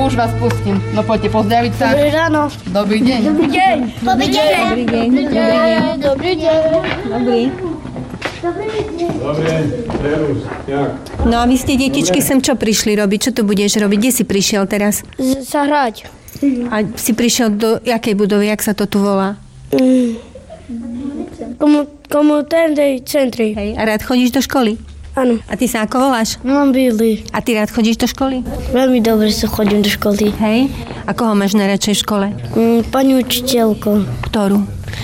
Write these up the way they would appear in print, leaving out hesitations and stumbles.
už vás pustím. No poďte pozdraviť sa. Dobré ráno. Dobrý deň. Dobrý deň. Dobrý deň. Dobrý deň. Dobrý deň. Dobrý. Dobre, Terus, jak? No a vy ste, detičky, sem čo prišli robiť? Čo tu budeš robiť? Kde si prišiel teraz? Sa hrať. A si prišiel do jakej budovy? Jak sa to tu volá? Komunitárnej centri. Hej, a rád chodíš do školy? Áno. A ty sa ako voláš? Mám Billy. A ty rád chodíš do školy? Veľmi dobre sa chodím do školy. Hej. A koho máš najradšej v škole? Pani učiteľko. Ktorú?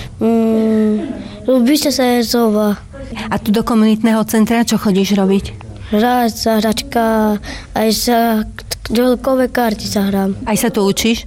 Lubiša Sajezová. A tu do komunitného centra čo chodíš robiť? Hrať sa, hračka, aj sa ďolkové karty sa hrám. Aj sa tu učíš?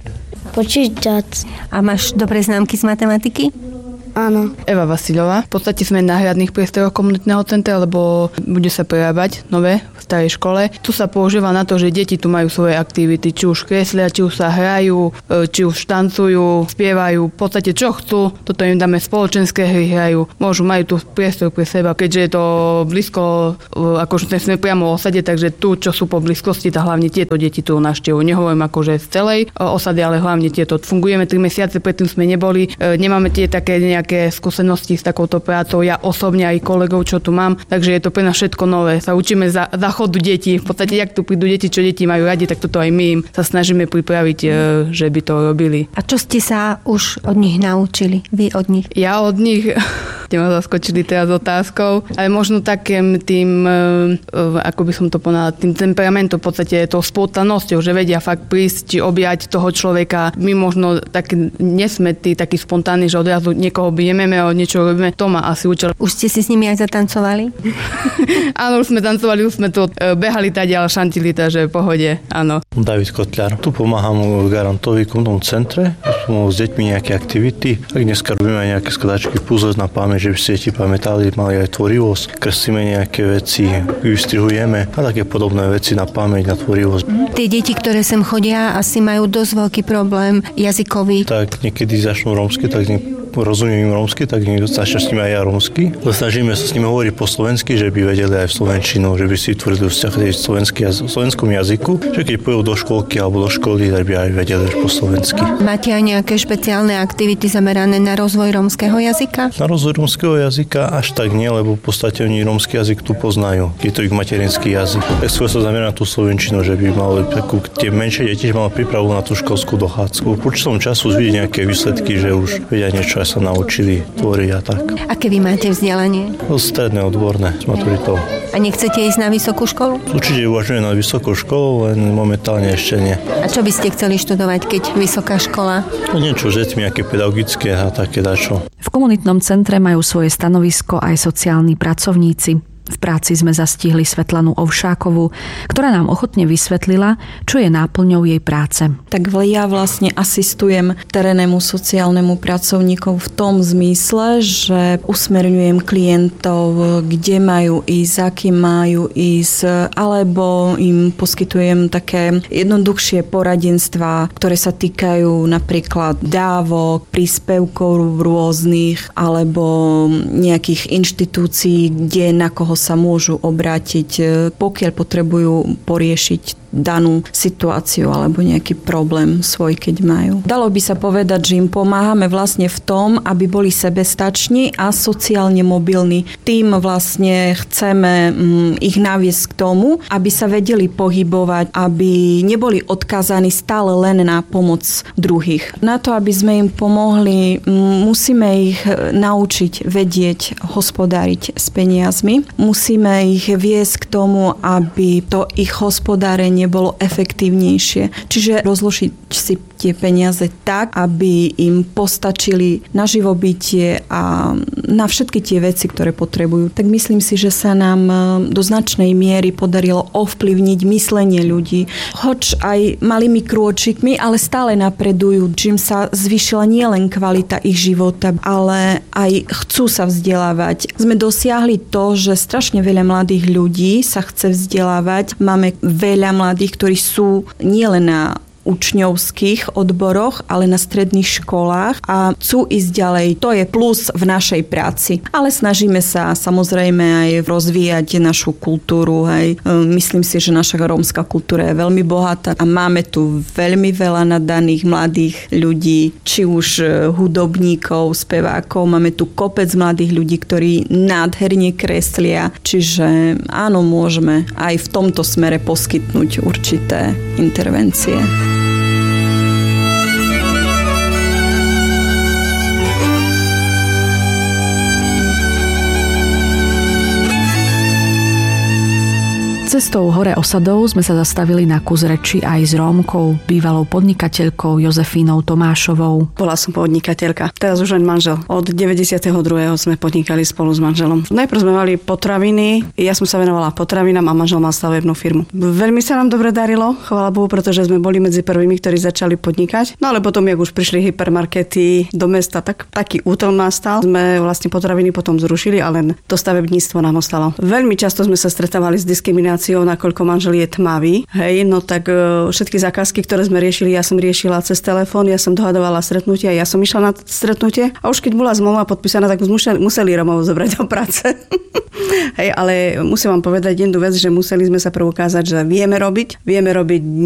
Počítať. A máš dobré známky z matematiky? Áno. Eva Vasiľová. V podstate sme na hradných priestoroch komunitného centra, lebo bude sa prerábať nové v starej škole. Tu sa používa na to, že deti tu majú svoje aktivity, či už kreslia, či už sa hrajú, či už tancujú, spievajú, v podstate čo chcú. Toto im dáme spoločenské hry, hrajú. Majú tu priestor pre seba, keďže je to blízko, akože sme priamo v osade, takže tu, čo sú po blízkosti, tak hlavne tieto deti tu navštevujú. Nehovorím akože z celej osady, ale hlavne tieto. Fungujeme 3 mesiace, predtým sme neboli, nemáme tie také nejaké skúsenosti s takouto prácou, ja osobne aj kolegov, čo tu mám, takže je to pre nás všetko nové. Sa učíme za chodu detí. V podstate, jak tu prídu deti, čo deti majú radi, tak toto aj my im sa snažíme pripraviť, že by to robili. A čo ste sa už od nich naučili? Vy od nich? Ja od nich... Ste ma zaskočili teraz otázkou, ale možno takým tým, ako by som to povedala, tým temperamentom, v podstate tou spoltanosťou, že vedia fakt prísť, či objať toho človeka. My možno tak nesme tí takí spontánni, že odrazu niekoho bijeme, niečo robíme. To ma asi učil. Už ste si s nimi aj zatancovali? Áno, už sme tancovali, už sme tu behali tady, ale šantili, takže v pohode, áno. David Kotľar. Tu pomáham Garantovi komunitnom centre, s deťmi nejaké aktivity. Tak dneska robíme aj nejaké skladačky, puzzle na pamäť, že by ste ti pamätali, mali aj tvorivosť, kreslíme nejaké veci, vystrihujeme a také podobné veci na pamäť, na tvorivosť. Tie deti, ktoré sem chodia, asi majú dosť veľký problém jazykový. Tak niekedy začnú rómsky, tak rozumiem im rómsky, tak začnem s nimi aj ja rómsky. Snažíme sa s nimi hovoriť po slovensky, že by vedeli aj v slovenčinu, že by si vytvorili vzťah v slovenskom jazyku, že keď pôjdu do školky alebo do školy, tak by aj vedeli po slovensky. Máte aj nejaké špeciálne aktivity zamerané na rozvoj rómskeho jazyka? Na rozvoj rómskeho jazyka až tak nie, lebo v podstate oni rómsky jazyk tu poznajú. Je to ich materinský jazyk. Tak skôr sa zamerá na tú slovenčinu, že by mali takú, tie menšie deti mali prípravu na tú školskú dochádzku. Počasom času vidieť nejaké výsledky, že už vedia niečo, aj sa naučili tvoriť a tak. Aké vy máte vzdelanie? Stredné, odborné, s maturitou. A nechcete ísť na vysokú školu? Určite uvažujem na vysokú školu, len momentálne ešte nie. A čo by ste chceli študovať, keď vysoká škola? No niečo s deťmi, nejaké pedagogické a také dačo. V komunitnom centre majú svoje stanovisko aj sociálni pracovníci. V práci sme zastihli Svetlanu Ovšákovú, ktorá nám ochotne vysvetlila, čo je náplňou jej práce. Tak ja vlastne asistujem terénnemu sociálnemu pracovníkom v tom zmysle, že usmerňujem klientov, kde majú ísť, za kým majú ísť, alebo im poskytujem také jednoduchšie poradenstvá, ktoré sa týkajú napríklad dávok, príspevkov rôznych, alebo nejakých inštitúcií, kde na koho sa môžu obrátiť, pokiaľ potrebujú poriešiť danú situáciu alebo nejaký problém svoj, keď majú. Dalo by sa povedať, že im pomáhame vlastne v tom, aby boli sebestační a sociálne mobilní. Tým vlastne chceme ich naviesť k tomu, aby sa vedeli pohybovať, aby neboli odkázaní stále len na pomoc druhých. Na to, aby sme im pomohli, musíme ich naučiť vedieť hospodáriť s peniazmi. Musíme ich viesť k tomu, aby to ich hospodárenie bolo efektívnejšie. Čiže rozložiť si tie peniaze tak, aby im postačili na živobytie a na všetky tie veci, ktoré potrebujú. Tak myslím si, že sa nám do značnej miery podarilo ovplyvniť myslenie ľudí. Hoď aj malými krôčikmi, ale stále napredujú, čím sa zvýšila nielen kvalita ich života, ale aj chcú sa vzdelávať. Sme dosiahli to, že strašne veľa mladých ľudí sa chce vzdelávať. Máme veľa mladých, ktorí sú nielen na učňovských odboroch, ale na stredných školách a chcú ísť ďalej. To je plus v našej práci. Ale snažíme sa samozrejme aj rozvíjať našu kultúru. Hej. Myslím si, že naša rómska kultúra je veľmi bohatá a máme tu veľmi veľa nadaných mladých ľudí, či už hudobníkov, spevákov. Máme tu kopec mladých ľudí, ktorí nádherne kreslia. Čiže áno, môžeme aj v tomto smere poskytnúť určité intervencie. Cestou hore osadou sme sa zastavili na kus reči aj s Rómkou, bývalou podnikateľkou Jozefínou Tomášovou. Bola som podnikateľka, teraz už len manžel. Od 92. sme podnikali spolu s manželom. Najprv sme mali potraviny, ja som sa venovala potravinám a manžel mal stavebnú firmu. Veľmi sa nám dobre darilo, chvála Bohu, pretože sme boli medzi prvými, ktorí začali podnikať. No ale potom, jak už prišli hypermarkety do mesta, tak taký útlm nastal. Sme vlastne potraviny potom zrušili a len to stavebníctvo nám ostalo. Veľmi často sme sa stretávali s diskrimináciou, nakoľko manžel je tmavý. Hej, no tak všetky zákazky, ktoré sme riešili, ja som riešila cez telefón, ja som dohadovala stretnutia, ja som išla na stretnutie a už keď bola zmluva podpísaná, tak museli Romov zobrať do práce. Hej, ale musím vám povedať jednu vec, že museli sme sa preukázať, že vieme robiť